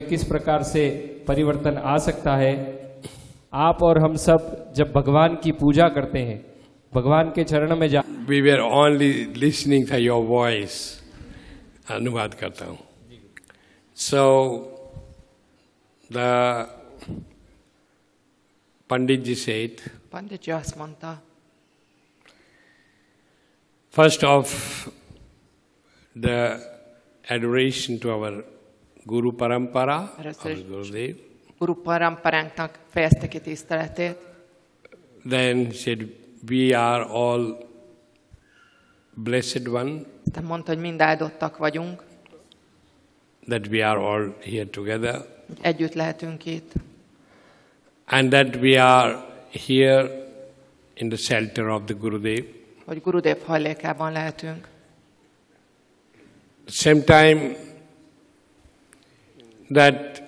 किस प्रकार से परिवर्तन आ सकता है। आप और हम सब जब भगवान की पूजा करते हैं, भगवान के चरण में जा We were only listening to your voice. अनुवाद करता हूँ. So the Pandit ji said, Panditji azt mondta, first of the adoration to our Guru Parampara, our Gurudev. Guru Paramparánknak fejezte ki tiszteletét. Then he said, we are all blessed one, Aztán mondta, hogy mind áldottak vagyunk, that we are all here together, hogy együtt lehetünk itt, and that we are here in the shelter of the Gurudev. hogy Gurudev hajlékában lehetünk. Same time that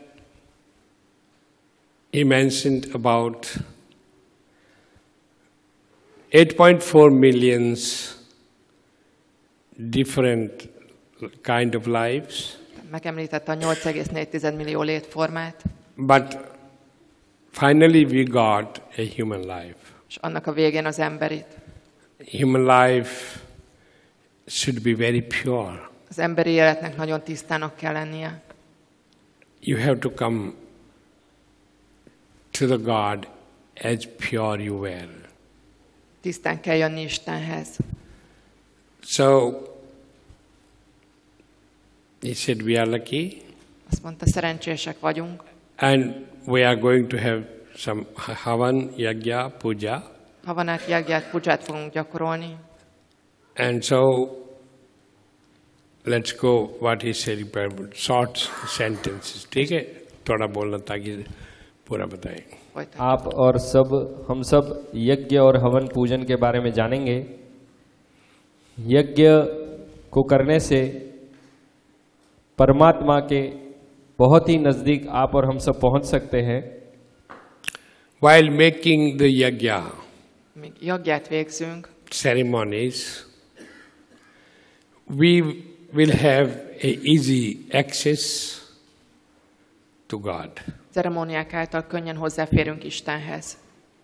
he mentioned about 8.4 millions different kind of lives, Megemlítette a 8,4 millió létformát, but finally we got a human life. és annak a végén az emberit. Human life should be very pure. Az emberi életnek nagyon tisztának kell lennie. You have to come to the God as pure you were. Tisztán kell jönni Istenhez. So he said we are lucky, Azt mondta, szerencsések vagyunk. and we are going to have some Havan, Yagya, Puja. Havanát, jagját, pudzsát fogunk gyakorolni. And so let's go what he said, short sentences. ठीक है, थोड़ा बोलना ताकि पूरा बताएं. Folytatjuk. आप और हम सब यज्ञ और हवन पूजन के बारे में जानेंगे। यज्ञ को करने से परमात्मा के बहुत ही नजदीक आप और हम सब पहुंच सकते हैं। While making the yagya Míg jagját végzünk, ceremonies, we will have a easy access to God. ceremóniák által könnyen hozzáférünk Istenhez.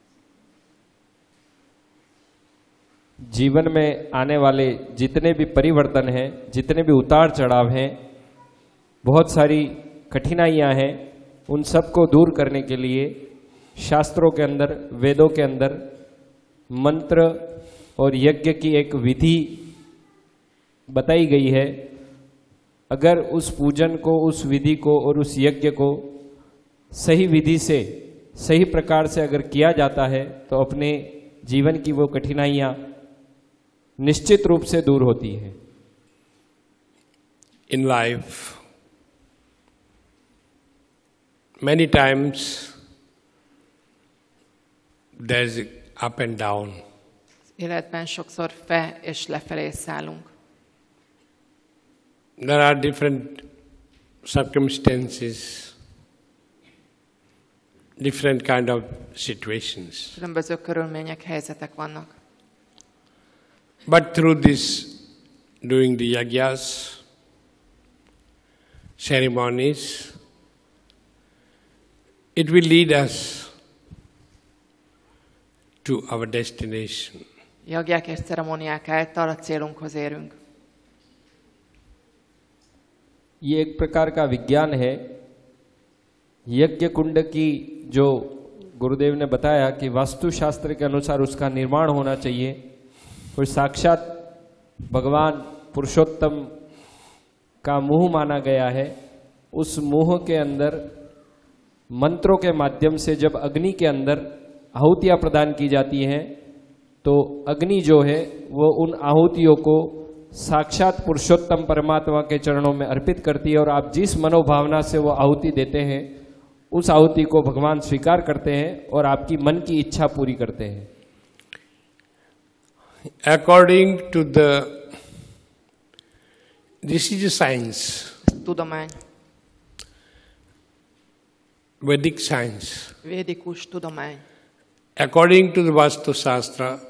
जीवन में आने वाले जितने भी परिवर्तन हैं, जितने भी उतार चढ़ाव हैं, बहुत सारी कठिनाइयां हैं, उन सबको दूर करने के लिए शास्त्रों के अंदर, वेदों के अंदर मंत्र और यज्ञ की एक विधि बताई गई है। अगर उस पूजन को, उस विधि को और उस यज्ञ को सही विधि से, सही प्रकार से अगर किया जाता है तो अपने जीवन की वो कठिनाइयां निश्चित रूप से दूर होती है। In life, many times there's up and down. Életben sokszor fe és lefelé szállunk. There are different circumstances, different kind of situations. Különböző körülmények, helyzetek vannak. But through this, doing the yagyas, ceremonies, it will lead us to our destination. Jagják és ceremóniák által a célunkhoz érünk. ये एक प्रकार का विज्ञान है। यज्ञ कुंड की जो गुरुदेव ने बताया कि वास्तुशास्त्र के अनुसार उसका निर्माण होना चाहिए, और साक्षात भगवान पुरुषोत्तम का मुंह माना गया है। उस मुंह के अंदर मंत्रों के माध्यम से जब अग्नि के अंदर आहुतियां प्रदान की जाती हैं, तो अग्नि जो है वो उन आहुतियों को साक्षात पुरुषोत्तम परमात्मा के चरणों में अर्पित करती है, और आप जिस मनोभावना से वो आहुति देते हैं, उस आहुति को भगवान स्वीकार करते हैं और आपकी मन की इच्छा पूरी करते हैं। According to this is a science, Tudomány, Vedic science. védikus tudomány. According to the Vastu Shastra,